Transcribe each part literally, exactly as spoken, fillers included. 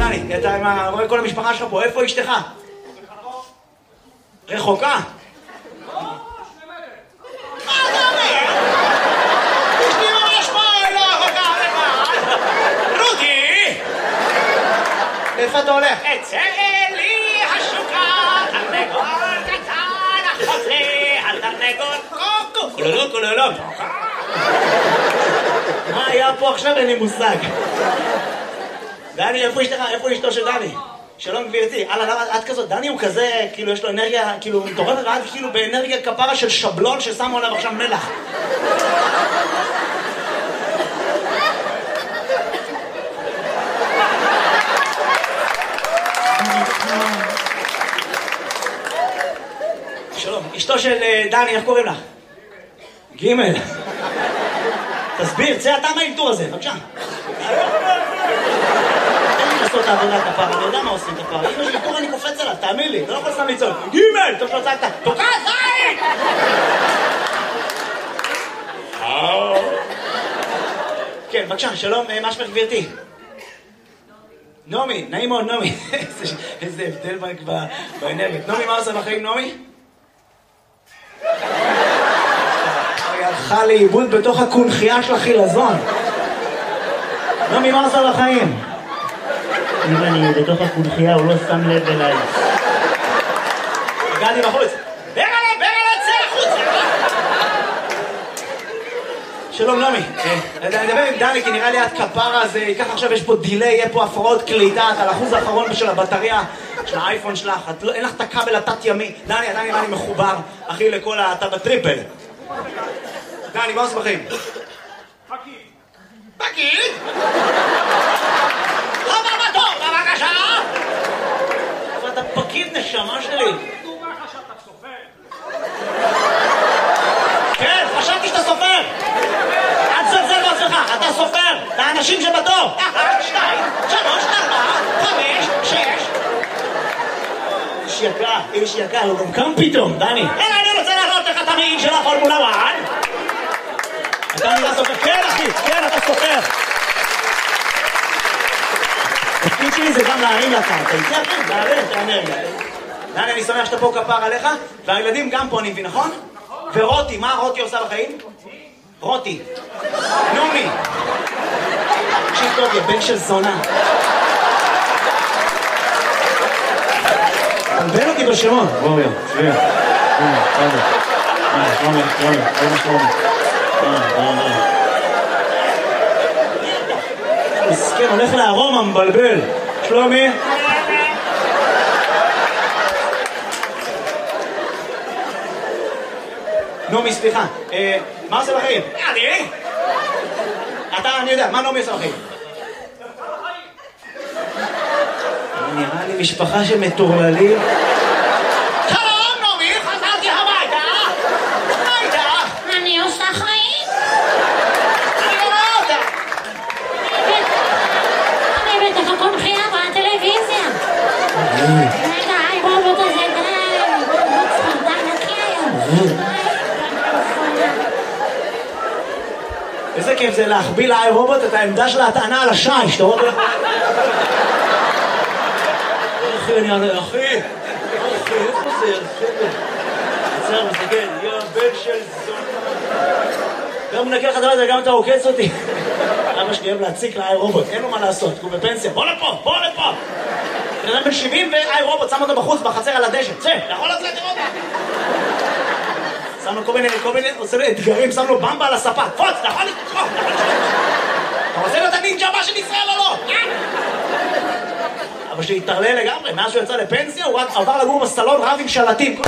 דני, אתה רואה כל המשפחה שלך פה, איפה אשתך? רחוקה? לא, שני מטר. מה אתה אומר? אשתי ממש פה, לא רחוקה, רחוקה. רותי! איפה אתה הולך? אצא לי השוקה, תרנגול קטן, אחות לי, התרנגול קוקו, כולולו כולולו. מה היה פה עכשיו? אין לי מושג. דני, איפה אשתך? איפה אשתו של דני? שלום גבירתי. אללה, את כזאת, דני הוא כזה, כאילו יש לו אנרגיה, כאילו מטורפת, ואת כאילו באנרגיה כפרה של שבלון ששמו עליו עכשיו מלח. שלום, אשתו של דני, איך קוראים לך? גימל. תסביר, צא אתה מהאלתור הזה, בבקשה. תן לי לעשות את העבודה כפרה, אני יודע מה עושים כפרה. אם יש אלתור אני קופץ עליו, תאמין לי, אתה לא יכול סתם לצעוק. גימל! טוב שלא צעקת, תוקע זין! כן, בבקשה, שלום, מה שמך גבירתי? נעמי, נעים מאוד נעמי. איזה הבדל באנרגיה. נעמי, מה עושה בחיים נעמי? היא הלכה לאיבוד בתוך הקונחייה של החילזון. נעמי, מה עושה בחיים? אם אני בתוך הקונחייה הוא לא שם לב אליי. הגעתי בחוץ. ברלה, ברלה, צא החוצה! שלום נעמי, אני אדבר עם דני כי נראה לי את כפרה הזה, ייקח עכשיו יש פה דילי, יהיה פה הפרעות קליטה, את על האחוז האחרון של הבטריה של האייפון שלך, אין לך את הכבל התת ימי. דני, דני, דני מחובר, אחי, לכל אתה בטריפל. דני, מה עושה בחיים? פקיד. פקיד? הבא בתור, בבקשה! אבל אתה פקיד נשמה שלי. דומה חשבת סופר. כן, חשבתי שאתה סופר. אל תזלזל בעצמך, אתה סופר. את האנשים שבתור. אחת, שתיים, שלוש, ארבע, חמש, שש. איש יקר, איש יקר, הוא גם קם פתאום, דני. אלא אני רוצה להראות לך את המעיל של הפורמולה אחת. אתה נראה סופר. כן, אחי, כן, אתה סופר. התפקיד שלי זה גם להרים לקרקע. איתי אחי, להרים את האנרגיה. דני, אני שמח שאתה פה כפר עליך, והילדים גם פה, אני מבין, נכון? ורותי, מה רותי עושה בחיים? רותי. נעמי. תקשיב טוב, יא בן של זונה. תלבן אותי בשמות. בואו, שביע. הנה, הנה. הנה, שלומי, שלומי, שלומי, שלומי. מסכן, הולך לארומה, מבלבל. שלומי. נעמי, סליחה, מה עושה בחיים? אני? אתה, אני יודע, מה נעמי עושה בחיים? נראה לי משפחה של מטורללים. שלום, נעמי, חזרתי הביתה. מה איתך? אני עושה חיים. אני לא רואה אותה. אני בתוך הקונחייה בטלוויזיה. רגע, היי רובוט הזה, די. רובוט ספרדן נקי היום. איזה כיף זה להחביא לאי רובוט את העמדה של ההטענה על השי, שאתה רואה? אחי, אני ענה, אחי, אחי, איפה זה? עצר, מסתכל, יא בן של זון. גם מנקה לך דבר הזה, גם אתה עוקץ אותי. אבא שלי אוהב להציק לאי רובוט, אין לו מה לעשות, הוא בפנסיה. בוא לפה, בוא לפה. בן אדם בן שבעים ואי רובוט, שם אותו בחוץ, בחצר על הדשא. צא, יכול לצאת לראות. שם לו כל מיני, כל מיני, עושה לו אתגרים, שם לו במבה על הספה. תפוץ, אתה יכול לתקוף, אתה יכול לתקוף. אתה רוצה להיות הנינג'ה הבא של ישראל או לא? אבא שלי התערלל לגמרי, מאז שהוא יצא לפנסיה, הוא רק עבר לגור בסלון רב עם שלטים.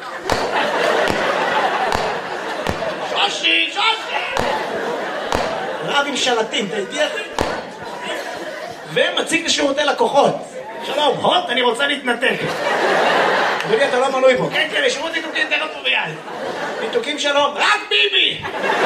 שושי, שושי! רב עם שלטים, אתה איתי אחי? ומציג לשירותי לקוחות. שלום, הוט, אני רוצה להתנתק. אדוני, אתה לא מנוי פה. כן, כן, לשירות ניתוקים תן אותו ביד. ניתוקים שלום. רק ביבי!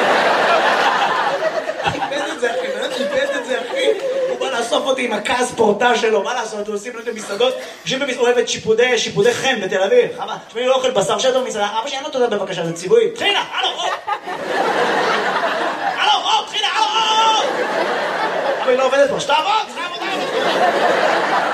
איבד את זה אחי, באמת איבד את זה אחי. הוא בא לאסוף אותי עם הכעס פורטה שלו, מה לעשות? הוא עושים לו את המסעדות, יושבים במסעדת שיפודי, שיפודי חן בתל אביב. חבל, שמי לא אוכל בשר שטר במסעדה, אבא שאין לו תודה בבקשה, זה ציווי. תחילה, הלו, או! הלו, או, תחילה, הלו, או! אבל היא לא עובדת פה, שתעבוד, שתעבוד, תעבוד.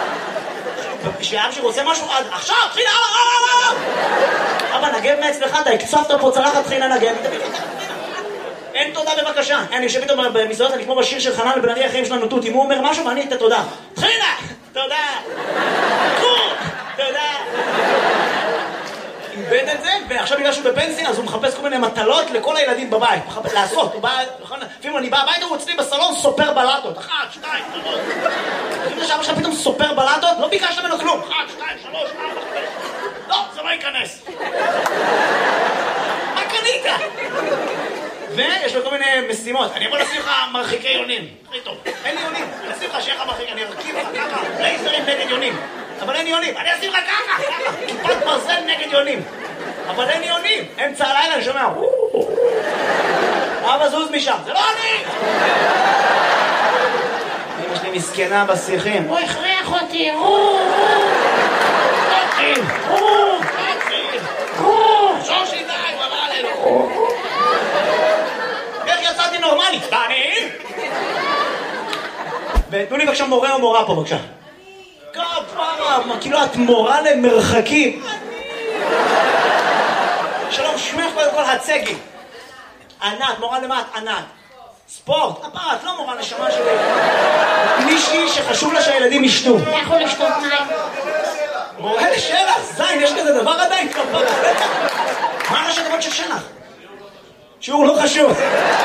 שאבא שלי רוצה משהו, עכשיו, תחילה, אבא, נגב מאצלך, אתה הקצפת פה צלחת, תחילה נגב. אין תודה בבקשה. אני יושב איתו במסעדות, אני כמו בשיר של חנן לבן ארי, החיים שלנו תות, אם הוא אומר משהו ואני את התודה. תחילה, תודה. תודה. איבד את זה, ועכשיו בגלל שהוא בפנסיה, אז הוא מחפש כל מיני מטלות לכל הילדים בבית. לעשות, הוא בא, לפעמים אני בא הביתה, הוא אצלי בסלון סופר בלטות. אחת, שתיים, שלוש. לפעמים שאבא שלך פתאום סופר בלטות, לא ביקשת ממנו כלום. אחת, שתיים, שלוש, ארבע, חמש. לא, זה לא ייכנס. מה קנית? ויש לו כל מיני משימות. אני יכול לשים לך מרחיקי יונים. הכי טוב. אין לי יונים. אני אשים לך שיהיה לך מרחיק, אני ארכיב לך ככה. לייזרים נגד יונים. אבל אין יונים. אני אשים לך ככה, ככה. כיפת ברזל נגד יונים. אבל אין יונים. אמצע הלילה אני שומע. אבא זוז משם. זה לא אני! אמא שלי מסכנה בשיחים. הוא הכריח אותי. שושי די, הוא אמר עלינו. איך יצאתי נורמלי? אני? ותנו לי בבקשה מורה או מורה פה בבקשה. כפרה, כאילו את מורה למרחקים. שלום, שמך קודם כל הצגי. ענת, מורה למה את ענת? ספורט, כפרה, את לא מורה נשמה שלי. מישהי שחשוב לה שהילדים ישתו. לכו לשתות מים. מורה לשלח, זין, יש כזה דבר עדיין כפרה. מה ראשי תיבות של שלח? שיעור לא חשוב.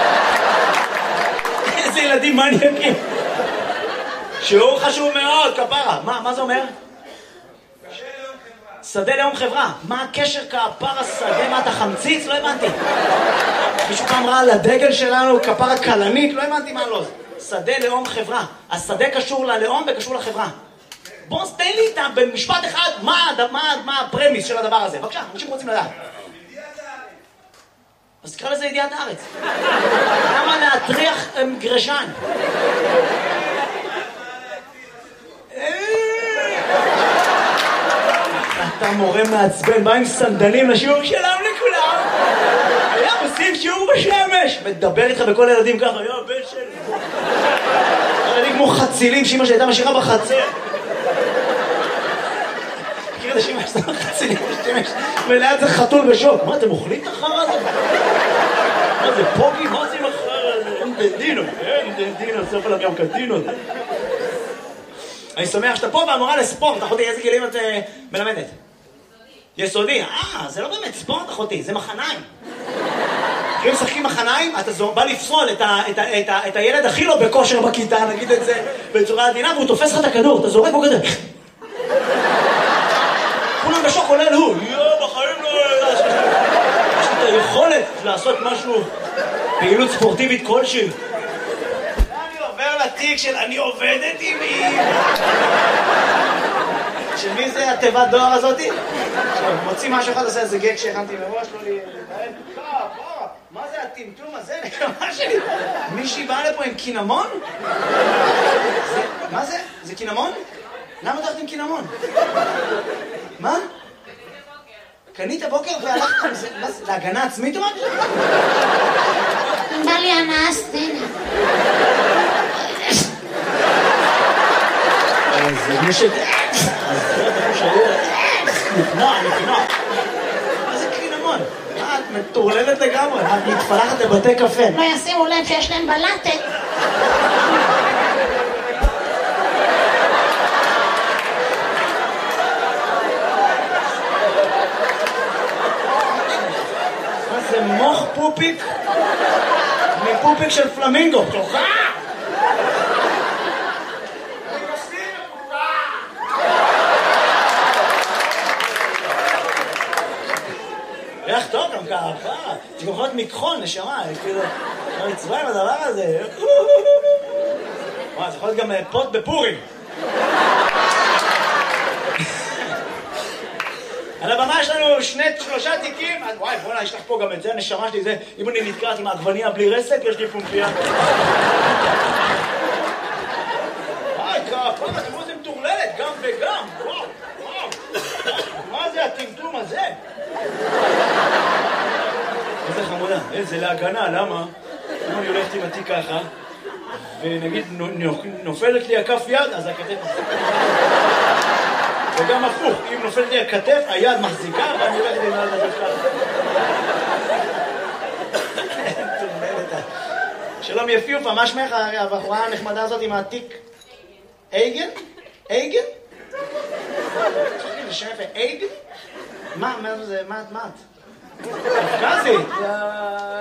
איזה ילדים מניאקים. שיעור חשוב מאוד, כפרה. מה, מה זה אומר? שדה לאום חברה. מה הקשר כפרה שדה? מה אתה חמציץ? לא הבנתי. מישהו פעם ראה על הדגל שלנו כפרה קלנית? לא הבנתי מה לא זה. שדה לאום חברה. השדה קשור ללאום וקשור לחברה. בוא תן לי איתם במשפט אחד מה, מה, מה הפרמיס של הדבר הזה. בבקשה, אנשים רוצים לדעת. אז תקרא לזה ידיעת הארץ. למה להטריח גרשן? אתה מורה מעצבן, בא עם סנדלים לשיעור שלם לכולם. היה עושים שיעור בשמש. מדבר איתך בכל הילדים ככה, היה הבן שלי. ילדים כמו חצילים שאמא שהייתה משאירה בחצר. מכיר את השמש, זה חצילים בשמש. וליד זה חתול בשוק. מה, אתם אוכלים את החרא הזה? מה זה פוגי? מה זה עם החרא הזה? אין דדינו, אין דדינו, סוף עליו גם קדינות. אני שמח שאתה פה והמורה לספורט, אחותי, איזה גילים את מלמדת? יסודי. אה, זה לא באמת ספורט, אחותי, זה מחניים. אם משחקים מחניים, אתה בא לפסול את הילד הכי לא בכושר בכיתה, נגיד את זה בצורה עדינה, והוא תופס לך את הכדור, אתה זורק בו כזה. כולם בשוק עולה הוא, יואו, בחיים לא... יש לי את היכולת לעשות משהו, פעילות ספורטיבית כלשהי. אני עובר לתיק של אני עובדת עם מי. של מי זה התיבת דואר הזאתי? מוציא משהו אחד, עושה איזה גג שהכנתי מראש, לא לי... מה זה הטמטום הזה? נקמה שלי. מישהי באה לפה עם קינמון? מה זה? זה קינמון? למה אתה הולכת עם קינמון? מה? קנית בוקר והלכת עם זה? להגנה עצמית או מה? בא לי אנס, תן. זה מי ש... נפנוע, נפנוע. מה זה קינמון? מה, את מטורללת לגמרי? את מתפלחת לבתי קפה. לא ישימו לב שיש להם בלטת. מה זה מוח פופיק? מפופיק של פלמינגו. תוכה! ריח טוב גם ככה, זה יכול להיות מכחול, נשמה, כאילו, לא נצבע עם הדבר הזה. וואי, זה יכול להיות גם פוט בפורים. על הבמה יש לנו שני, שלושה תיקים, וואי, בוא'נה, יש לך פה גם את זה, הנשמה שלי זה, אם אני נתקעת עם העגבניה בלי רסק, יש לי פומפיה. וואי, כפה, אתם רואים, זה מטורללת, גם וגם, וואו, וואו. מה זה הטמטום הזה? איזה חמודה, איזה להגנה, למה? אם אני הולכת עם התיק ככה, ונגיד נופלת לי הכף יד, אז הכתף... וגם הפוך, אם נופלת לי הכתף, היד מחזיקה, ואני הולך לי לדעת את ככה. שלום יפיופה, מה שמך הבחורה הנחמדה הזאת עם העתיק? אייגן? אייגן? זה שם יפה, אייגן? מה, מה זה, מה את? מה את? קפקזית?